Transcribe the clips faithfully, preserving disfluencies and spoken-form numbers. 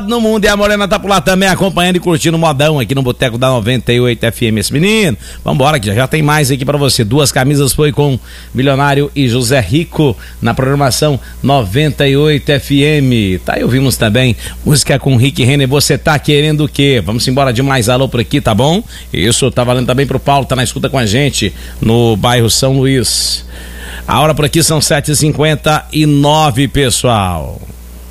No mundo, e a Morena tá por lá também acompanhando e curtindo o modão aqui no Boteco da noventa e oito F M. Esse menino, vambora que já, já tem mais aqui pra você. Duas camisas foi com Milionário e José Rico na programação noventa e oito F M. Tá aí, ouvimos também música com Rick Renner. Você tá querendo o quê? Vamos embora de mais alô por aqui, tá bom? Isso, tá valendo também pro Paulo, tá na escuta com a gente no bairro São Luís. A hora por aqui são sete e cinquenta e nove, pessoal.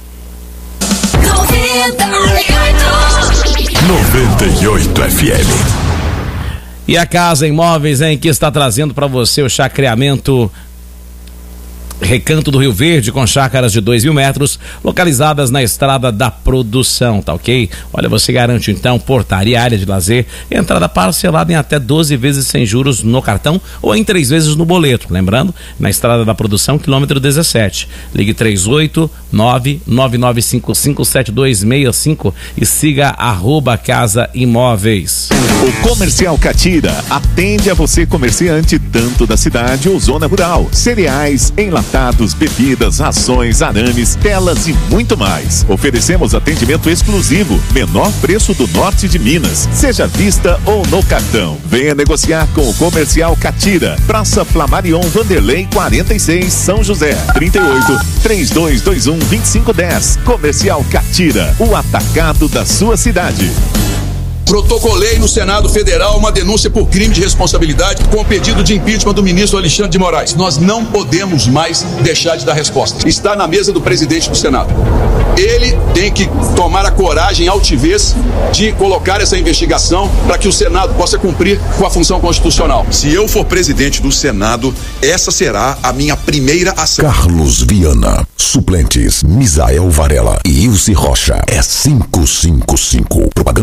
noventa e oito F M. E a Casa Imóveis, hein, que está trazendo para você o chacreamento Recanto do Rio Verde, com chácaras de dois mil metros, localizadas na Estrada da Produção, tá ok? Olha, você garante então portaria, área de lazer, entrada parcelada em até doze vezes sem juros no cartão ou em três vezes no boleto. Lembrando, na Estrada da Produção, quilômetro dezessete. Ligue três oito nove nove nove cinco cinco sete dois seis cinco e siga arroba Casa Imóveis. O Comercial Catira atende a você, comerciante, tanto da cidade ou zona rural. Cereais, enlatados, bebidas, rações, arames, telas e muito mais. Oferecemos atendimento exclusivo, menor preço do norte de Minas, seja à vista ou no cartão. Venha negociar com o Comercial Catira. Praça Flamarion Vanderlei quarenta e seis, São José. trinta e oito, três dois dois um, vinte e cinco dez. Comercial Catira, o atacado da sua cidade. Protocolei no Senado Federal uma denúncia por crime de responsabilidade com o pedido de impeachment do ministro Alexandre de Moraes. Nós não podemos mais deixar de dar resposta. Está na mesa do presidente do Senado. Ele tem que tomar a coragem e altivez de colocar essa investigação para que o Senado possa cumprir com a função constitucional. Se eu for presidente do Senado, essa será a minha primeira ação. Carlos Viana, suplentes Misael Varela e Ilse Rocha. É cinco cinco cinco. Propaganda